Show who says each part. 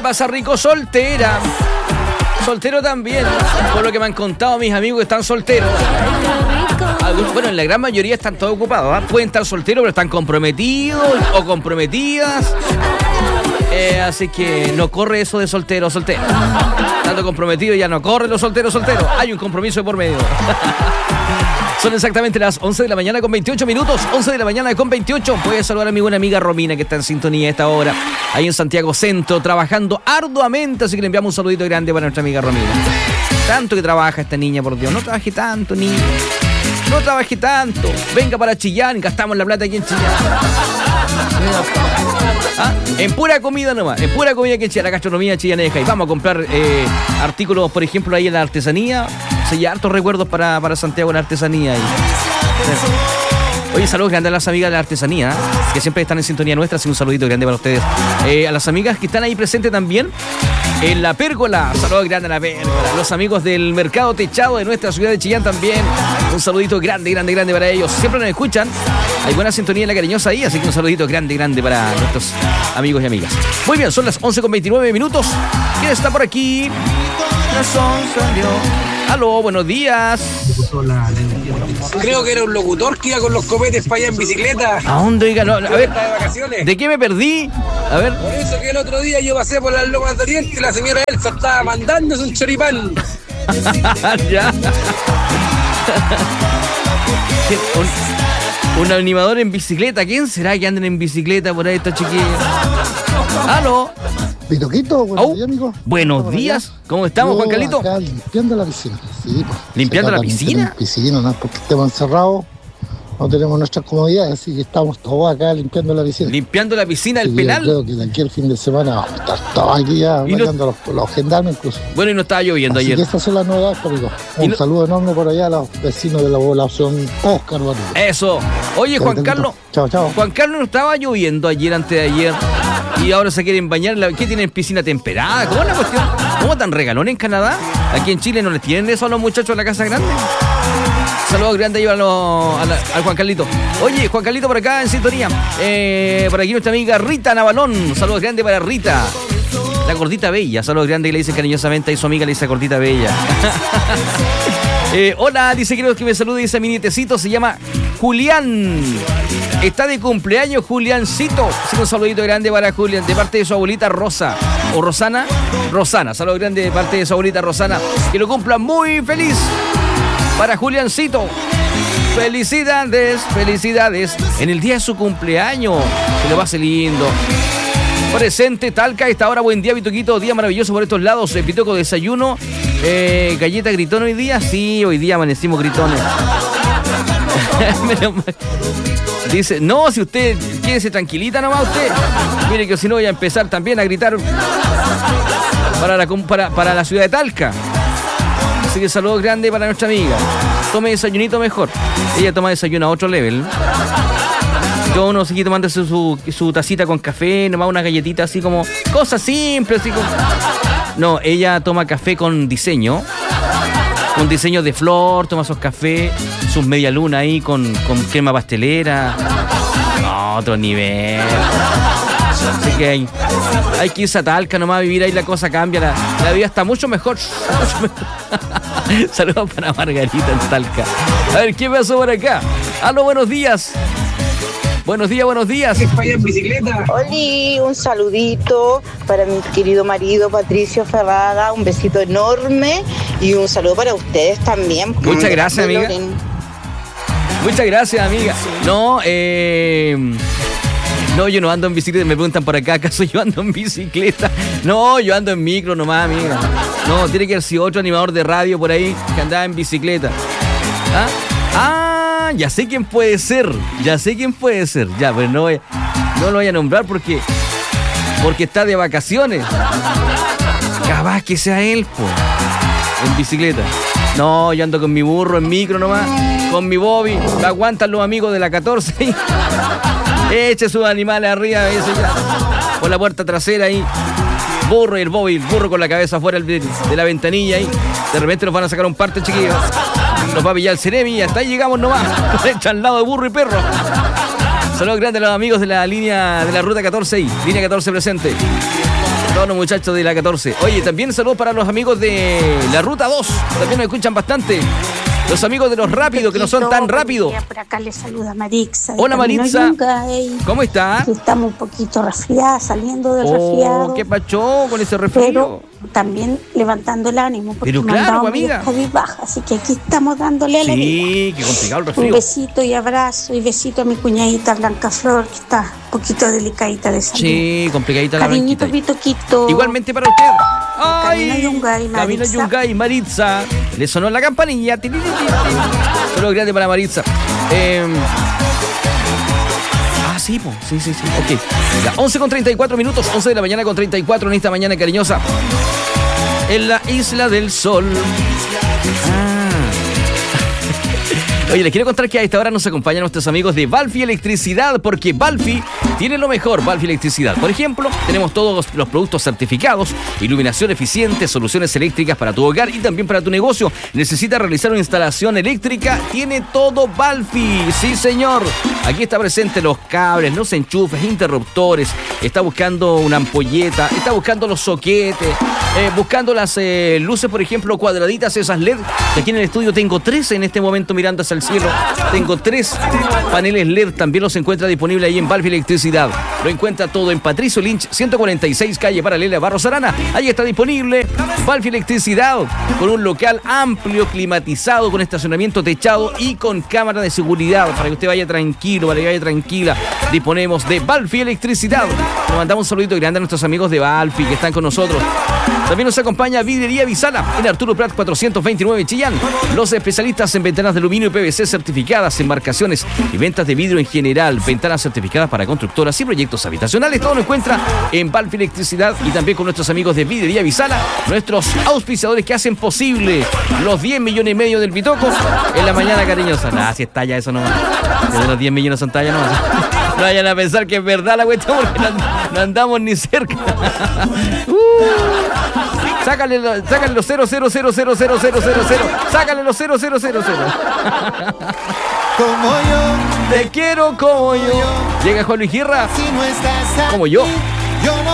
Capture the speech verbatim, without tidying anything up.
Speaker 1: pasa rico soltera? Soltero también, por lo que me han contado mis amigos que están solteros. Algunos, bueno, en la gran mayoría están todos ocupados, ¿eh? Pueden estar solteros, pero están comprometidos o comprometidas. Eh, así que no corre eso de soltero o soltero. Tanto comprometido ya no corre los solteros solteros. Hay un compromiso de por medio. Son exactamente las once de la mañana con veintiocho minutos. once de la mañana con veintiocho. Voy a saludar a mi buena amiga Romina, que está en sintonía a esta hora, ahí en Santiago Centro, trabajando arduamente. Así que le enviamos un saludito grande para nuestra amiga Romina. Tanto que trabaja esta niña, por Dios. No trabaje tanto, niña. No trabaje tanto. Venga para Chillán, gastamos la plata aquí en Chillán. ¿Ah? En pura comida nomás, en pura comida que en Chillán, la gastronomía chillaneja. Y vamos a comprar eh, artículos, por ejemplo, ahí en la artesanía. O sea, ya hartos recuerdos para, para Santiago en la artesanía. Ahí. Oye, saludos grandes a las amigas de la artesanía, ¿eh? Que siempre están en sintonía nuestra. Así un saludito grande para ustedes. Eh, a las amigas que están ahí presentes también en la Pérgola. Saludos grandes a la Pérgola. Los amigos del mercado techado de nuestra ciudad de Chillán también. Un saludito grande, grande, grande para ellos. Siempre nos escuchan. Hay buena sintonía en La Cariñosa ahí, así que un saludito grande, grande para nuestros amigos y amigas. Muy bien, son las once con veintinueve minutos. ¿Quién está por aquí? Las once, aló, buenos días.
Speaker 2: Creo que era un locutor que iba con los copetes para allá en bicicleta.
Speaker 1: ¿A dónde, oiga? No, a ver,
Speaker 2: de vacaciones.
Speaker 1: ¿De qué me perdí? A ver.
Speaker 2: Por eso que el otro día yo pasé por las Lomas de Oriente y la señora Elsa estaba mandándose un choripán.
Speaker 1: Ya. Un, un animador en bicicleta. ¿Quién será que anden en bicicleta por ahí estos chiquillos? ¿Aló?
Speaker 3: Pitoquito, buenos
Speaker 1: oh,
Speaker 3: días, amigo.
Speaker 1: Buenos días. ¿Cómo estamos,
Speaker 3: Yo
Speaker 1: Juan Carlito?
Speaker 3: Acá limpiando la piscina. Sí, pues.
Speaker 1: ¿Limpiando la piscina?
Speaker 3: Piscina, no, porque estamos encerrados, no tenemos nuestras comodidades, así que estamos todos acá limpiando la piscina.
Speaker 1: ¿Limpiando la piscina del
Speaker 3: sí,
Speaker 1: penal?
Speaker 3: Yo creo que de aquí al fin de semana vamos a estar todos aquí ya, marcando no... los, los gendarmes incluso.
Speaker 1: Bueno, y no estaba lloviendo
Speaker 3: así
Speaker 1: ayer.
Speaker 3: Que estas son las novedades, amigo. Un no... saludo enorme por allá a los vecinos de la población Óscar Barrio.
Speaker 1: Eso. Oye, Juan Chau, Carlos.
Speaker 3: Chao, chao.
Speaker 1: Juan Carlos, no estaba lloviendo ayer, antes de ayer. Y ahora se quieren bañar. ¿Qué tienen? ¿Piscina temperada? ¿Cómo es la cuestión? ¿Cómo tan regalón en Canadá? Aquí en Chile no les tienen eso a los muchachos de la Casa Grande. Saludos grandes a los, a la, al Juan Carlito. Oye, Juan Carlito por acá en sintonía. Eh, por aquí nuestra amiga Rita Navalón. Saludos grandes para Rita. La gordita bella. Saludos grandes que le dicen cariñosamente. Y su amiga le dice gordita bella. eh, hola, dice quiero que me salude. Dice mi nietecito. Se llama Julián. Está de cumpleaños Juliancito. Así que un saludito grande para Julián, de parte de su abuelita Rosa. ¿O Rosana? Rosana. Saludos grande de parte de su abuelita Rosana. Que lo cumpla muy feliz. Para Juliancito. Felicidades, felicidades. En el día de su cumpleaños. Que lo pase lindo. Presente Talca, esta hora, buen día, Pituquito. Día maravilloso por estos lados. Eh, Pitoco, desayuno. Eh, galleta gritón hoy día. Sí, hoy día amanecimos gritones. Dice, no, si usted quédese tranquilita nomás usted. Mire que si no voy a empezar también a gritar para la, para, para la ciudad de Talca. Así que saludos grandes para nuestra amiga. Tome desayunito mejor. Ella toma desayuno a otro level. Yo no seguí tomando su, su, su tacita con café, nomás una galletita así como... Cosas simples, así como... No, ella toma café con diseño. Con diseño de flor, toma sus cafés, sus media luna ahí con, con crema pastelera. No, otro nivel. Así que hay, hay que irse a Talca nomás a vivir ahí, la cosa cambia, la, la vida está mucho mejor. Saludos para Margarita en Talca. A ver, ¿qué pasó por acá? Aló, buenos días. Buenos días, buenos días.
Speaker 2: En bicicleta.
Speaker 4: Oli, un saludito para mi querido marido Patricio Ferrada, un besito enorme y un saludo para ustedes también.
Speaker 1: Muchas gracias, amiga. Loren. Muchas gracias, amiga. No, eh... No, yo no ando en bicicleta. Me preguntan por acá, ¿acaso yo ando en bicicleta? No, yo ando en micro nomás, amiga. No, tiene que haber sido otro animador de radio por ahí que andaba en bicicleta. ¿Ah? Ah, ya sé quién puede ser. Ya sé quién puede ser. Ya, pero no, voy, no lo voy a nombrar porque porque está de vacaciones. Capaz que sea él, po. En bicicleta. No, yo ando con mi burro en micro nomás. Con mi Bobby. Me aguantan los amigos de la catorce. Eche sus animales arriba, eso ya. Por la puerta trasera ahí. Burro y el Bobby, el burro con la cabeza afuera de la ventanilla ahí. De repente nos van a sacar un parte, chiquillos. Nos va a pillar el Ceremi y hasta ahí llegamos nomás. Al lado de burro y perro. Saludos grandes a los amigos de la línea de la ruta catorce ahí. Línea catorce presente. Todos los muchachos de la catorce. Oye, también saludos para los amigos de la Ruta dos. También nos escuchan bastante. Los amigos de los rápidos, que no son tan rápidos.
Speaker 5: Por acá les saluda Marixa.
Speaker 1: Hola, Marixa. ¿Cómo está?
Speaker 5: Estamos un poquito resfriadas, saliendo del
Speaker 1: oh,
Speaker 5: resfriado.
Speaker 1: ¿Qué pachó con ese resfriado?
Speaker 5: Pero también levantando el ánimo. Porque
Speaker 1: pero claro, amiga.
Speaker 5: Baja, así que aquí estamos dándole a la vida.
Speaker 1: Sí, qué complicado el resfriado.
Speaker 5: Un besito y abrazo y besito a mi cuñadita Blanca Flor, que está un poquito delicadita de salud.
Speaker 1: Sí, complicadita la
Speaker 5: Cariñito, Pitoquito.
Speaker 1: Igualmente para usted. Ay,
Speaker 5: Camino Yungay, Maritza.
Speaker 1: Camino Yungay, Maritza. Le sonó la campanilla. Solo grande para Maritza. Eh, ah, sí, po. sí, sí, sí. Ok. Ya, once con treinta y cuatro minutos, once de la mañana con treinta y cuatro en esta mañana cariñosa. En la Isla del Sol. Ah. Oye, les quiero contar que a esta hora nos acompañan nuestros amigos de Balfi Electricidad, porque Balfi tiene lo mejor, Balfi Electricidad. Por ejemplo, tenemos todos los productos certificados, iluminación eficiente, soluciones eléctricas para tu hogar y también para tu negocio. ¿Necesita realizar una instalación eléctrica? Tiene todo Balfi, sí señor. Aquí está presente los cables, los enchufes, interruptores, está buscando una ampolleta, está buscando los soquetes, eh, buscando las eh, luces, por ejemplo, cuadraditas, esas L E D. Aquí en el estudio tengo tres en este momento mirando hacia el cielo. Tengo tres paneles L E D, también los encuentra disponible ahí en Balfi Electricidad. Lo encuentra todo en Patricio Lynch, ciento cuarenta y seis, calle paralela a Barros Arana. Ahí está disponible Balfi Electricidad, con un local amplio, climatizado, con estacionamiento techado y con cámara de seguridad, para que usted vaya tranquilo, para que vaya tranquila. Disponemos de Balfi Electricidad. Nos mandamos un saludito grande a nuestros amigos de Balfi que están con nosotros. También nos acompaña Vidrería Visala en Arturo Prat cuatrocientos veintinueve Chillán. Los especialistas en ventanas de aluminio y P V C certificadas, embarcaciones y ventas de vidrio en general. Ventanas certificadas para constructoras y proyectos habitacionales. Todo lo encuentra en Balfi Electricidad y también con nuestros amigos de Vidrería Visala, nuestros auspiciadores que hacen posible los diez millones y medio del Pitoco en la mañana cariñosa. Nah, si es talla eso nomás. De los diez millones son talla nomás. No vayan a pensar que es verdad la cuestión porque no, no andamos ni cerca. uh. Sácale, lo, sácale los cero cero cero cero cero cero cero cero. Sácale los cero cero cero cero.
Speaker 6: Como yo.
Speaker 1: Te quiero como yo. Llega Juan Luis Guerra.
Speaker 6: Si no estás aquí,
Speaker 1: como yo.
Speaker 6: yo no